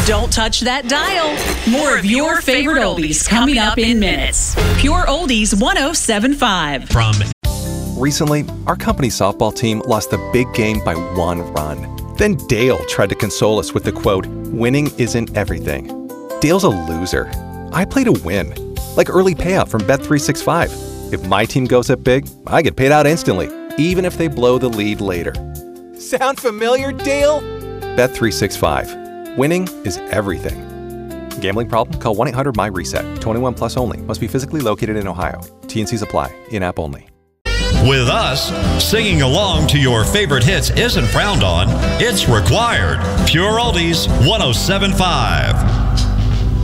Don't touch that dial. More of your favorite oldies coming up in minutes. Pure Oldies 107.5. From Recently, our company softball team lost the big game by 1 run. Then Dale tried to console us with the quote, "Winning isn't everything." Dale's a loser. I play to win, like early payout from Bet365. If my team goes up big, I get paid out instantly, even if they blow the lead later. Sound familiar, Dale? Bet365. Winning is everything. Gambling problem? Call 1-800-MY-RESET. 21 plus only. Must be physically located in Ohio. T&Cs apply. In-app only. With us, singing along to your favorite hits isn't frowned on, it's required. Pure Oldies 107.5.